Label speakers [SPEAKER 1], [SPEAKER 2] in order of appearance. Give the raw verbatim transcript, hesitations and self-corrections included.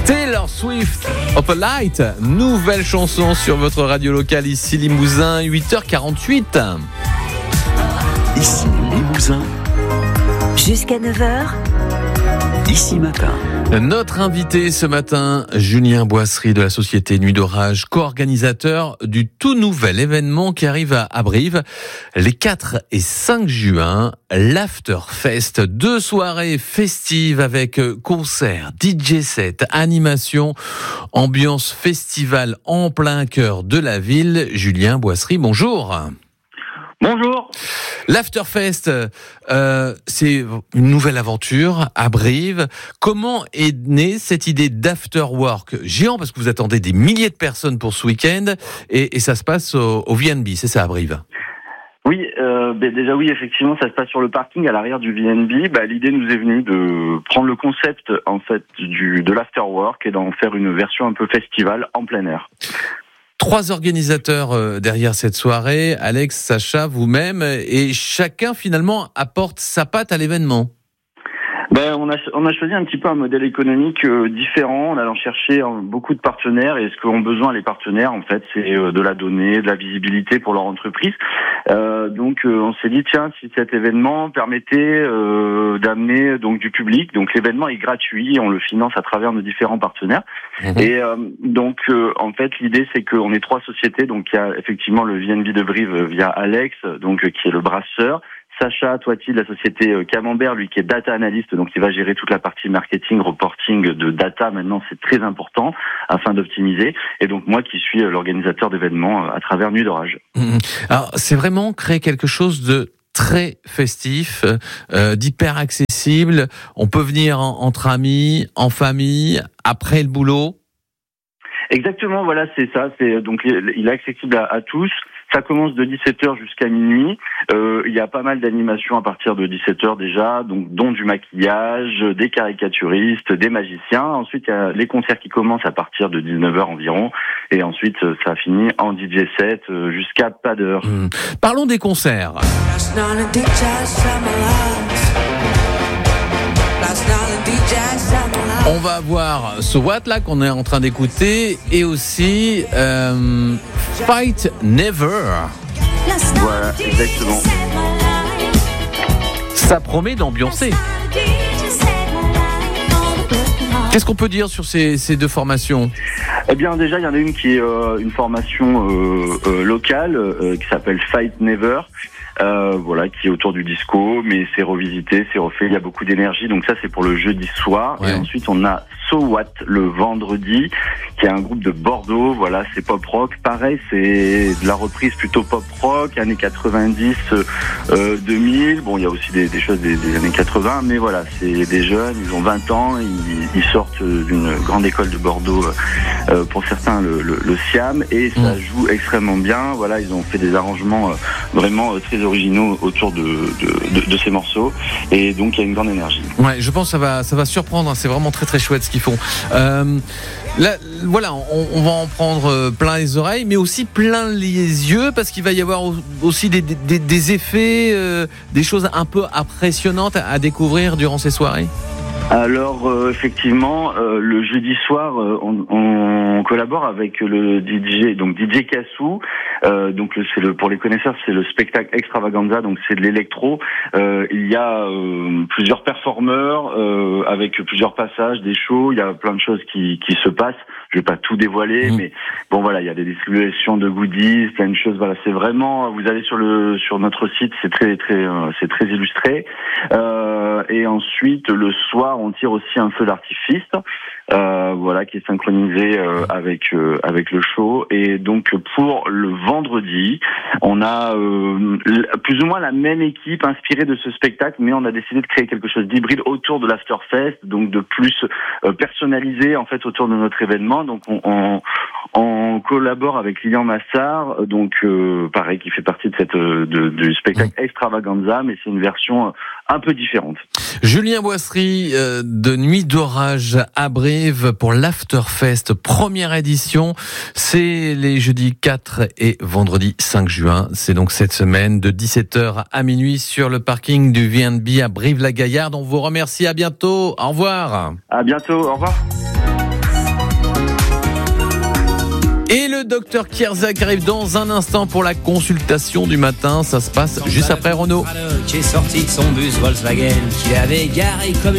[SPEAKER 1] Taylor Swift, Up a Light, nouvelle chanson sur votre radio locale ici Limousin, huit heures quarante-huit.
[SPEAKER 2] Ici Limousin.
[SPEAKER 3] Jusqu'à neuf heures.
[SPEAKER 2] Ici Matin.
[SPEAKER 1] Notre invité ce matin, Julien Boisserie de la société Nuit d'Orage, co-organisateur du tout nouvel événement qui arrive à Brive les quatre et cinq juin, l'Afterfest. Deux soirées festives avec concerts, D J set, animation, ambiance festival en plein cœur de la ville. Julien Boisserie, bonjour.
[SPEAKER 4] Bonjour.
[SPEAKER 1] L'Afterfest, euh, c'est une nouvelle aventure à Brive. Comment est née cette idée d'afterwork géant? Parce que vous attendez des milliers de personnes pour ce week-end et, et ça se passe au, au V N B, c'est ça, à Brive?
[SPEAKER 4] Oui, euh, ben déjà oui, effectivement, ça se passe sur le parking à l'arrière du V N B. Bah, l'idée nous est venue de prendre le concept en fait du de l'afterwork et d'en faire une version un peu festival en plein air.
[SPEAKER 1] Trois organisateurs derrière cette soirée, Alex, Sacha, vous-même, et chacun finalement apporte sa patte à l'événement.
[SPEAKER 4] Ben, on a on a choisi un petit peu un modèle économique euh, différent en allant chercher euh, beaucoup de partenaires, et ce qu'ont besoin les partenaires en fait c'est euh, de la donnée, de la visibilité pour leur entreprise. Euh, donc euh, on s'est dit tiens, si cet événement permettait euh, d'amener donc du public, donc l'événement est gratuit, on le finance à travers nos différents partenaires. Mmh. Et euh, donc euh, en fait l'idée c'est qu'on est trois sociétés, donc il y a effectivement le V N B de Brive via Alex, donc euh, qui est le brasseur. Sacha Toiti de la société Camembert, lui qui est data analyst, donc il va gérer toute la partie marketing, reporting de data. Maintenant, c'est très important afin d'optimiser. Et donc moi qui suis l'organisateur d'événements à travers Nuit d'Orage. Mmh.
[SPEAKER 1] Alors c'est vraiment créer quelque chose de très festif, euh, d'hyper accessible. On peut venir en, entre amis, en famille, après le boulot.
[SPEAKER 4] Exactement, voilà, c'est ça. C'est donc il est accessible à, à tous. Ça commence de dix-sept heures jusqu'à minuit. Euh, il y a pas mal d'animations à partir de dix-sept heures déjà, donc dont du maquillage, des caricaturistes, des magiciens. Ensuite, il y a les concerts qui commencent à partir de dix-neuf heures environ, et ensuite ça finit en D J set jusqu'à pas d'heure.
[SPEAKER 1] Mmh. Parlons des concerts. On va avoir So What là qu'on est en train d'écouter, et aussi euh, Fight Never.
[SPEAKER 4] Voilà, exactement.
[SPEAKER 1] Ça promet d'ambiancer. Qu'est-ce qu'on peut dire sur ces, ces deux formations?
[SPEAKER 4] Eh bien, déjà, il y en a une qui est euh, une formation euh, euh, locale euh, qui s'appelle Fight Never. Euh, voilà, qui est autour du disco, mais c'est revisité, c'est refait, il y a beaucoup d'énergie, donc ça c'est pour le jeudi soir. Ouais. Et ensuite on a So What le vendredi, qui est un groupe de Bordeaux, voilà, c'est pop rock, pareil, c'est de la reprise plutôt pop rock, années quatre-vingt-dix, euh, deux mille, bon il y a aussi des, des choses des, des années quatre-vingts, mais voilà, c'est des jeunes, ils ont vingt ans, ils, ils sortent d'une grande école de Bordeaux, euh, pour certains le, le, le Siam, et ça mmh. joue extrêmement bien, voilà, ils ont fait des arrangements euh, vraiment euh, très originaux autour de, de, de, de ces morceaux, et donc il y a une grande énergie.
[SPEAKER 1] Ouais, je pense que ça va, ça va surprendre, hein. C'est vraiment très très chouette ce qu'ils font. Euh, là, voilà, on, on va en prendre plein les oreilles, mais aussi plein les yeux, parce qu'il va y avoir aussi des, des, des effets, euh, des choses un peu impressionnantes à découvrir durant ces soirées.
[SPEAKER 4] Alors euh, effectivement, euh, le jeudi soir, euh, on, on collabore avec le D J, donc D J Kassou. Euh, donc le, c'est le, pour les connaisseurs, c'est le spectacle Extravaganza, donc c'est de l'électro. Euh, il y a euh, plusieurs performeurs euh, avec plusieurs passages, des shows. Il y a plein de choses qui, qui se passent. Je vais pas tout dévoiler, mmh. mais bon voilà, il y a des distributions de goodies, plein de choses. Voilà, c'est vraiment. Vous allez sur le sur notre site, c'est très très euh, c'est très illustré. Euh, et ensuite le soir, on tire aussi un feu d'artifice, euh, voilà, qui est synchronisé euh, avec euh, avec le show. Et donc pour le vendredi, on a euh, plus ou moins la même équipe inspirée de ce spectacle, mais on a décidé de créer quelque chose d'hybride autour de l'Afterfest, donc de plus euh, personnalisé en fait autour de notre événement. Donc on, on, on collabore avec Lilian Massard, donc euh, pareil, qui fait partie de cette de, du spectacle Extravaganza, mais c'est une version un peu différente.
[SPEAKER 1] Julien Boisserie euh, de Nuit d'Orage à Brive pour l'Afterfest, première édition. C'est les jeudis quatre et vendredi cinq juin. C'est donc cette semaine de dix-sept heures à minuit sur le parking du V N B à Brive-la-Gaillarde. On vous remercie, à bientôt. Au revoir.
[SPEAKER 4] À bientôt, au revoir.
[SPEAKER 1] Et le docteur Kierzak arrive dans un instant pour la consultation du matin. Ça se passe juste après Renaud.
[SPEAKER 5] Qui est sorti de son bus Volkswagen, qu'il avait garé comme